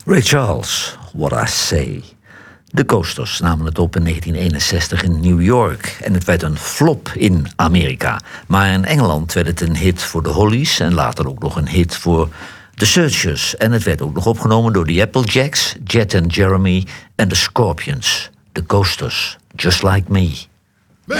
Ray Charles, What I Say. De Coasters namen het op in 1961 in New York en het werd een flop in Amerika. Maar in Engeland werd het een hit voor de Hollies en later ook nog een hit voor The Searchers. En het werd ook nog opgenomen door de Applejacks, Jet and Jeremy en de Scorpions. The Coasters, Just Like Me.